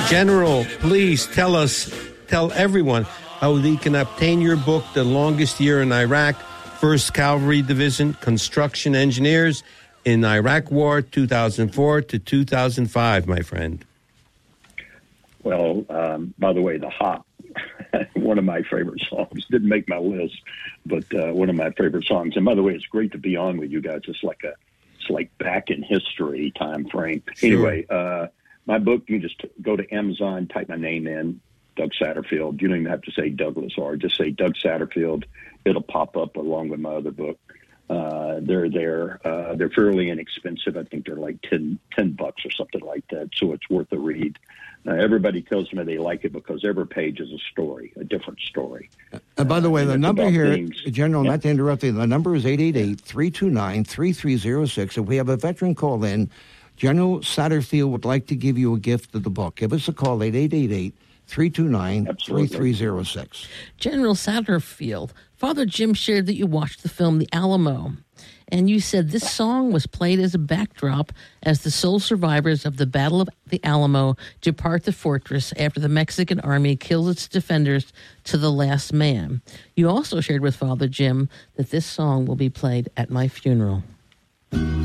General, please tell everyone how they can obtain your book, The Longest Year in Iraq, 1st Cavalry Division, Construction Engineers in Iraq War, 2004 to 2005, my friend. Well, by the way, The Hop, one of my favorite songs, didn't make my list, but one of my favorite songs. And by the way, it's great to be on with you guys. It's like back in history time frame. Sure. Anyway, my book, you can just go to Amazon, type my name in, Doug Satterfield. You don't even have to say Douglas R. Just say Doug Satterfield. It'll pop up along with my other book. They're there. They're fairly inexpensive. I think they're like $10 or something like that. So it's worth a read. Everybody tells me they like it because every page is a story, a different story. By the way, the number here, General, not to interrupt you, the number is 888-329-3306. If we have a veteran call in, General Satterfield would like to give you a gift of the book. Give us a call, 888-329-3306. General Satterfield, Father Jim shared that you watched the film The Alamo, and you said this song was played as a backdrop as the sole survivors of the Battle of the Alamo depart the fortress after the Mexican army kills its defenders to the last man. You also shared with Father Jim that this song will be played at my funeral.